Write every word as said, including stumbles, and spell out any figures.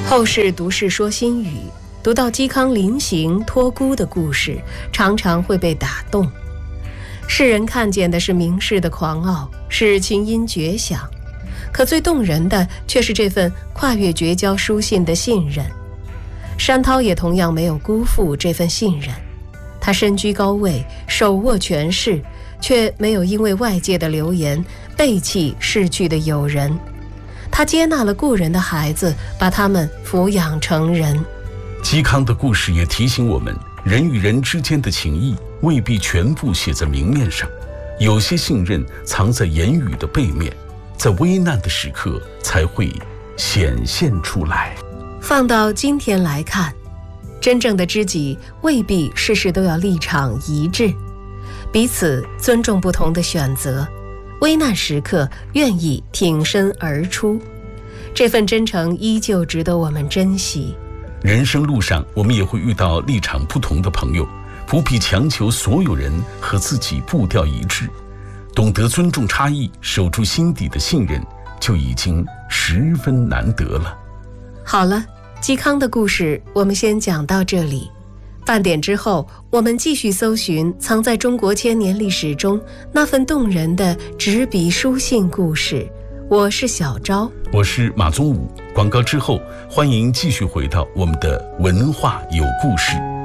后世读世说新语，读到嵇康临行托孤的故事，常常会被打动。世人看见的是名士的狂傲，是琴音绝响，可最动人的却是这份跨越绝交书信的信任。山涛也同样没有辜负这份信任，他身居高位，手握权势，却没有因为外界的流言背弃逝去的友人。他接纳了故人的孩子，把他们抚养成人。 嵇康的故事也提醒我们，人与人之间的情谊未必全部写在明面上，有些信任藏在言语的背面，在危难的时刻才会显现出来。 放到今天来看，真正的知己未必事事都要立场一致，彼此尊重不同的选择，危难时刻愿意挺身而出，这份真诚依旧值得我们珍惜。 人生路上，我们也会遇到立场不同的朋友，不必强求所有人和自己步调一致，懂得尊重差异，守住心底的信任，就已经十分难得了。 好了，嵇康的故事我们先讲到这里。半点之后，我们继续搜寻藏在中国千年历史中那份动人的执笔书信故事。我是小昭， 我是马宗武。广告之后，欢迎继续回到我们的文化有故事。